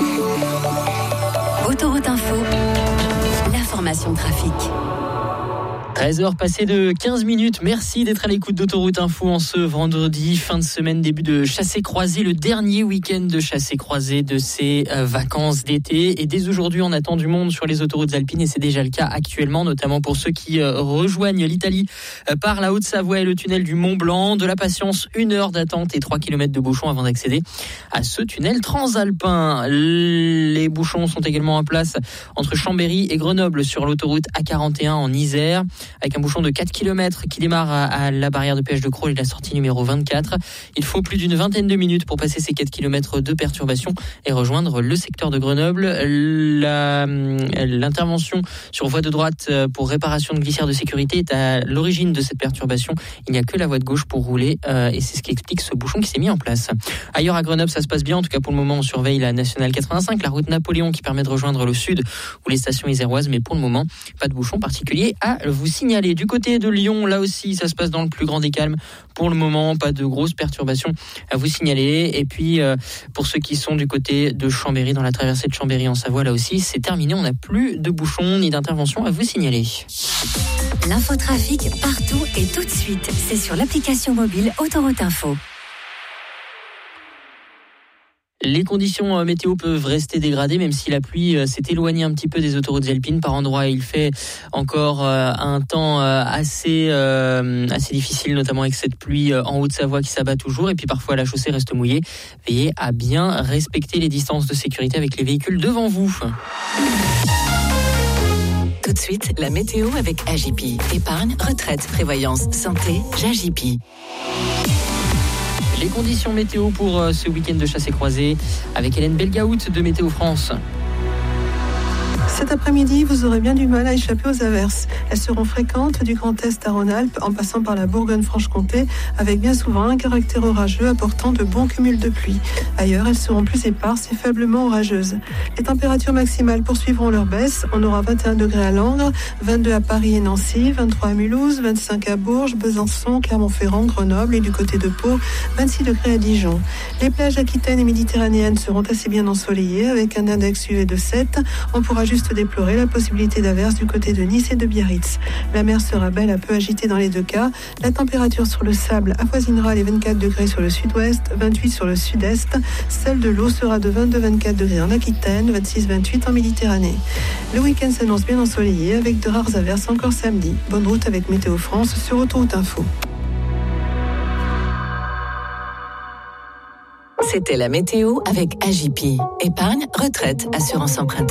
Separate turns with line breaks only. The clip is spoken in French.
Autoroute Info, l'information trafic.
13h passées de 15 minutes. Merci d'être à l'écoute d'Autoroute Info en ce vendredi, fin de semaine, début de chassé-croisé, le dernier week-end de chassé-croisé de ces vacances d'été. Et dès aujourd'hui, on attend du monde sur les autoroutes alpines et c'est déjà le cas actuellement, notamment pour ceux qui rejoignent l'Italie par la Haute-Savoie et le tunnel du Mont-Blanc. De la patience, 1 heure d'attente et 3 km de bouchons avant d'accéder à ce tunnel transalpin. Les bouchons sont également en place entre Chambéry et Grenoble sur l'autoroute A41 en Isère, avec un bouchon de 4 km qui démarre à la barrière de péage de Crolles et la sortie numéro 24. Il faut plus d'une vingtaine de minutes pour passer ces 4 km de perturbation et rejoindre le secteur de Grenoble. L'intervention sur voie de droite pour réparation de glissière de sécurité est à l'origine de cette perturbation. Il n'y a que la voie de gauche pour rouler et c'est ce qui explique ce bouchon qui s'est mis en place. Ailleurs à Grenoble, ça se passe bien. En tout cas, pour le moment, on surveille la nationale 85, la route Napoléon qui permet de rejoindre le sud ou les stations iséroises. Mais pour le moment, pas de bouchon particulier à vous signaler. Du côté de Lyon, là aussi, ça se passe dans le plus grand des calmes. Pour le moment, pas de grosses perturbations à vous signaler. Et puis, pour ceux qui sont du côté de Chambéry, dans la traversée de Chambéry en Savoie, là aussi, c'est terminé. On n'a plus de bouchons ni d'intervention à vous signaler.
L'infotrafic partout et tout de suite. C'est sur l'application mobile Autoroute Info.
Les conditions météo peuvent rester dégradées, même si la pluie s'est éloignée un petit peu des autoroutes alpines. Par endroits, il fait encore un temps assez difficile, notamment avec cette pluie en Haute-Savoie qui s'abat toujours. Et puis parfois, la chaussée reste mouillée. Veillez à bien respecter les distances de sécurité avec les véhicules devant vous.
Tout de suite, la météo avec AJP. Épargne, retraite, prévoyance, santé, JAJP.
Les conditions météo pour ce week-end de chassé-croisé avec Hélène Belgaout de Météo France.
Cet après-midi, vous aurez bien du mal à échapper aux averses. Elles seront fréquentes du Grand Est à Rhône-Alpes en passant par la Bourgogne-Franche-Comté avec bien souvent un caractère orageux apportant de bons cumuls de pluie. Ailleurs, elles seront plus éparses et faiblement orageuses. Les températures maximales poursuivront leur baisse. On aura 21 degrés à Langres, 22 à Paris et Nancy, 23 à Mulhouse, 25 à Bourges, Besançon, Clermont-Ferrand, Grenoble et du côté de Pau, 26 degrés à Dijon. Les plages aquitaines et méditerranéennes seront assez bien ensoleillées avec un index UV de 7. On pourra juste déplorer la possibilité d'averses du côté de Nice et de Biarritz. La mer sera belle à peu agitée dans les deux cas. La température sur le sable avoisinera les 24 degrés sur le sud-ouest, 28 sur le sud-est. Celle de l'eau sera de 22-24 degrés en Aquitaine, 26-28 en Méditerranée. Le week-end s'annonce bien ensoleillé avec de rares averses encore samedi. Bonne route avec Météo France sur Autoroute Info.
C'était la météo avec AJP. Épargne, retraite, assurance emprunteur.